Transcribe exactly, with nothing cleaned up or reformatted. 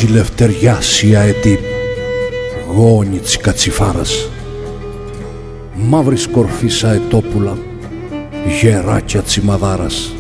κι λευτεριάς η αετή γόνη της κατσιφάρας, μαύρης κορφής αετόπουλα, γεράκια τσιμαδάρας.